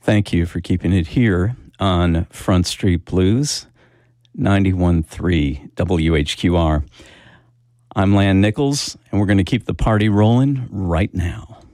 Thank you for keeping it here on Front Street Blues, 91.3 WHQR. I'm Lan Nichols, and we're going to keep the party rolling right now.